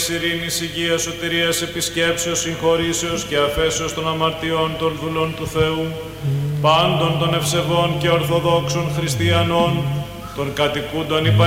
ζωής, ειρήνης, υγείας, σωτηρίας, επισκέψεως, συγχωρήσεως και αφέσεως των αμαρτιών των δούλων του Θεού, πάντων των ευσεβών και ορθοδόξων χριστιανών, των κατοικούντων υπ'